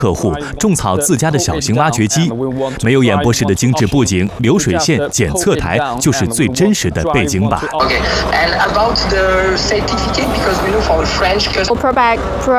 客户种草自家的小型挖掘机，没有演播室的精致布景、流水线、检测台，就是最真实的背景板。 And about the certificate, because we know for the French provide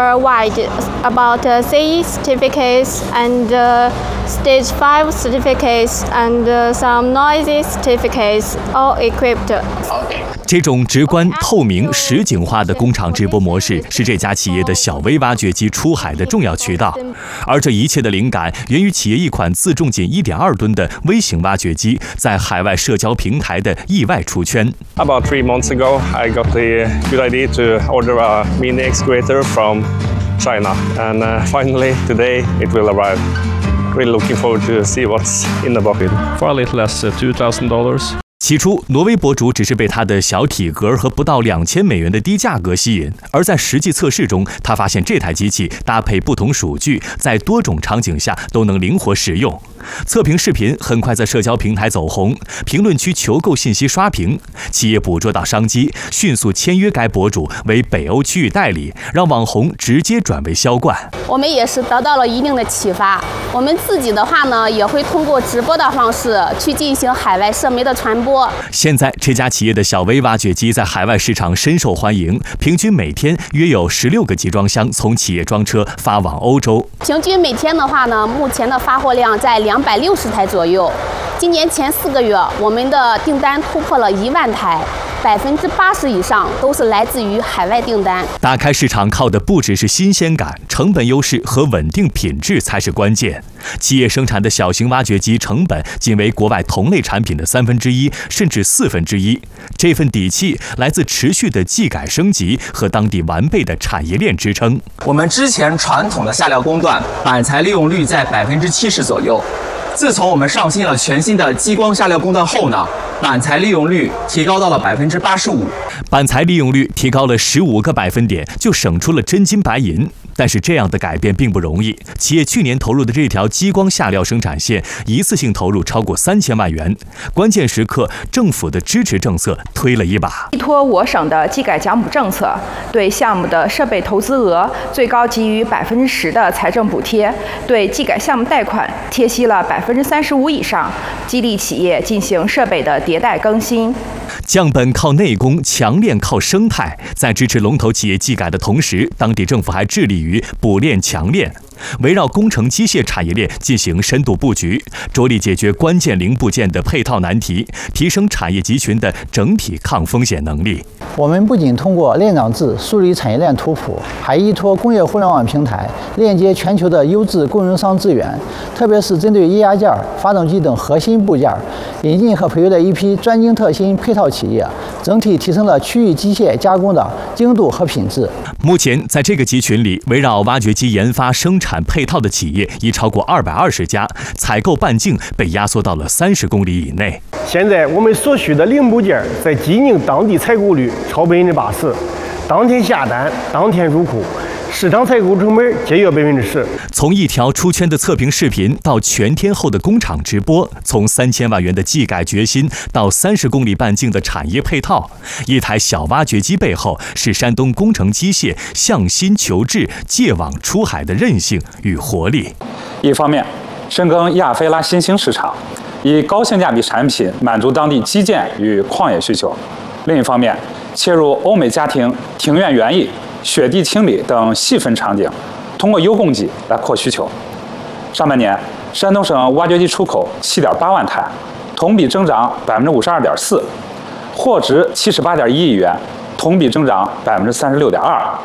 about CE certificates and Stage 5 certificates and some noisy certificates, all equipped. 这种直观、透明、实景化的工厂直播模式是这家企业的小微挖掘机出海的重要渠道，而这一切的灵感源于企业一款自重仅1.2吨的微型挖掘机在海外社交平台的意外出圈。 About 3 months ago, I got the good idea to order a mini excavator from China, and finally today it will arrive. Really looking forward to see what's in the bucket. For a little less $2,000. 起初，挪威博主只是被它的小体格和不到$2000的低价格吸引，而在实际测试中，他发现这台机器搭配不同数据，在多种场景下都能灵活使用。测评视频很快在社交平台走红，评论区求购信息刷屏，企业捕捉到商机，迅速签约该博主为北欧区域代理，让网红直接转为销冠。 我们也是得到了一定的启发，我们自己的话呢，也会通过直播的方式去进行海外社媒的传播。 现在这家企业的小微挖掘机在海外市场深受欢迎，平均每天约有16个集装箱从企业装车发往欧洲。 平均每天的话呢，目前的发货量在260台左右。今年前4个月，我们的订单突破了1万台。80%以上都是来自于海外订单。 打开市场靠的不只是新鲜感，成本优势和稳定品质才是关键。企业生产的小型挖掘机成本仅为国外同类产品的1/3，甚至1/4。这份底气来自持续的技改升级和当地完备的产业链支撑。 我们之前传统的下料工段板材利用率在70%左右，自从我们上新了全新的激光下料工段后呢，板材利用率提高到了85%， 板材利用率提高了15个百分点，就省出了真金白银。但是这样的改变并不容易，企业去年投入的这条激光下料生产线，一次性投入超过3000万元。关键时刻，政府的支持政策推了一把。 依托我省的技改奖补政策，对项目的设备投资额最高给予10%的财政补贴，对技改项目贷款贴息了35%以上，激励企业进行设备的迭代更新。 降本靠内功，强链靠生态。在支持龙头企业技改的同时，当地政府还致力于补链强链，围绕工程机械产业链进行深度布局，着力解决关键零部件的配套难题，提升产业集群的整体抗风险能力。 我们不仅通过链长制梳理产业链图谱，还依托工业互联网平台链接全球的优质供应商资源，特别是针对液压件、发动机等核心部件，引进和培育了一批专精特新配套企业，整体提升了区域机械加工的精度和品质。 目前，在这个集群里，围绕挖掘机研发、生产配套的企业已超过220家，采购半径被压缩到了30公里以内。 现在我们所需的零部件在济宁当地采购率超80%，当天下单，当天入库。市场采购成本节约10%。 从一条出圈的测评视频到全天候的工厂直播，从3000万元的技改决心到30公里半径的产业配套，一台小挖掘机背后是山东工程机械向新求质、借网出海的韧性与活力。 一方面，深耕亚非拉新兴市场，以高性价比产品满足当地基建与矿业需求；另一方面，切入欧美家庭庭院园艺、雪地清理等细分场景，通过优供给来扩需求。上半年，山东省挖掘机出口7.8万台，同比增长52.4%，货值78.1亿元，同比增长36.2%。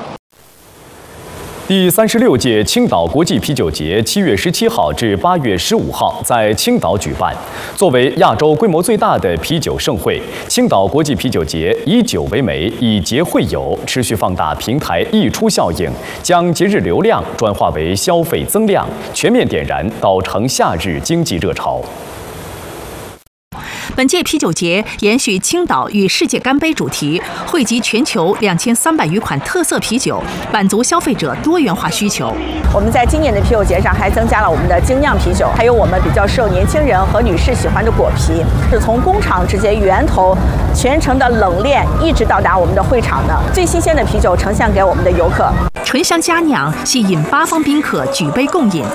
第36届青岛国际啤酒节7月17号至8月15号在青岛举办。作为亚洲规模最大的啤酒盛会，青岛国际啤酒节以酒为媒，以节会友，持续放大平台溢出效应，将节日流量转化为消费增量，全面点燃岛城夏日经济热潮。 本届啤酒节延续青岛与世界干杯主题，汇集全球2300余款特色啤酒，满足消费者多元化需求。 我们在今年的啤酒节上还增加了我们的精酿啤酒，还有我们比较受年轻人和女士喜欢的果啤，是从工厂直接源头全程的冷链一直到达我们的会场的最新鲜的啤酒呈现给我们的游客。 醇香佳酿吸引8方宾客举杯共饮，